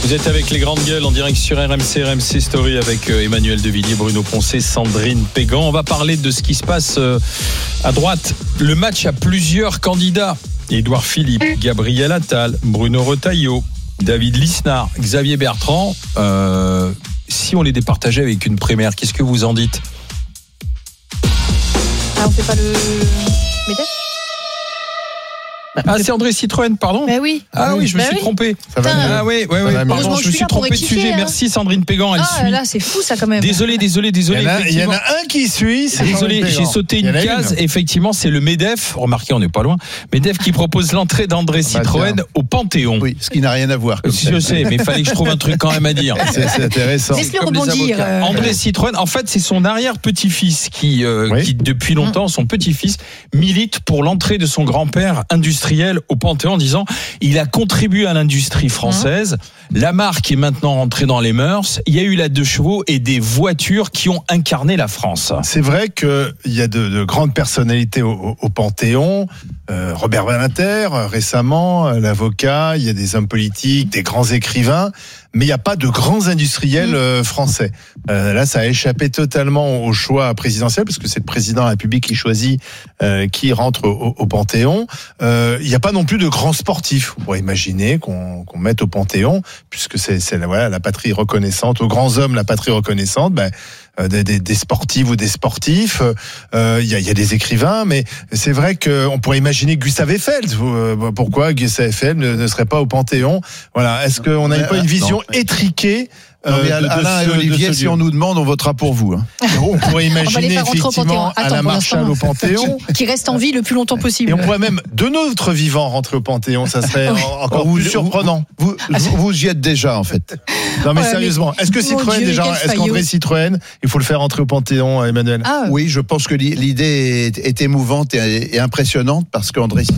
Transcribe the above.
Vous êtes avec les grandes gueules en direct sur RMC Story avec Emmanuel Devilliers, Bruno Poncet, Sandrine Pégan. On va parler de ce qui se passe à droite. Le match a plusieurs candidats. Édouard Philippe, Gabriel Attal, Bruno Retailleau, David Lisnard, Xavier Bertrand. Si on les départageait avec une primaire, qu'est-ce que vous en dites ? On fait pas le MEDEF ? Ah, c'est André Citroën, pardon. Mais oui. Ah oui, je me suis trompé. Ça va mieux. Ah oui, pardon, je me suis trompé de sujet. Merci Sandrine Pégan, elle suit. Là, c'est fou ça quand même. Désolé. Il y en a un qui suit. Désolé, j'ai sauté une case. Effectivement, c'est le MEDEF. Remarquez, on n'est pas loin. MEDEF qui propose l'entrée d'André Citroën au Panthéon. Oui, ce qui n'a rien à voir. Je sais, mais il fallait que je trouve un truc quand même à dire. C'est intéressant. Laisse-le rebondir. André Citroën, en fait, c'est son arrière-petit-fils qui depuis longtemps, son petit-fils, milite pour l'entrée de son grand-père industriel au Panthéon en disant il a contribué à l'industrie française. La marque est maintenant rentrée dans les mœurs. Il y a eu la 2 chevaux et des voitures qui ont incarné la France. C'est vrai qu'il y a de grandes personnalités au Panthéon. Robert Badinter, récemment, l'avocat. Il y a des hommes politiques, des grands écrivains. Mais il n'y a pas de grands industriels français. Là, ça a échappé totalement au choix présidentiel, parce que c'est le président de la République qui choisit qui rentre au Panthéon. Il n'y a pas non plus de grands sportifs. On pourrait imaginer qu'on mette au Panthéon, puisque c'est la patrie reconnaissante, aux grands hommes la patrie reconnaissante. Des sportives ou des sportifs. Il y a des écrivains, mais c'est vrai qu'on pourrait imaginer Gustave Eiffel. Pourquoi Gustave Eiffel ne serait pas au Panthéon ? Voilà. Est-ce qu'on n'a pas une vision étriquée? Non, mais Alain et Olivier, si on nous demande, on votera pour vous. On pourrait imaginer effectivement Alain Marchal au Panthéon. Qui reste en vie le plus longtemps possible. Et on pourrait même de notre vivant rentrer au Panthéon. Ça serait encore plus surprenant. Vous y êtes déjà, en fait. Non, mais sérieusement, est-ce que Citroën est-ce qu'André Citroën, il faut le faire rentrer au Panthéon, Emmanuel ? Oui, je pense que l'idée est émouvante et impressionnante, parce qu'André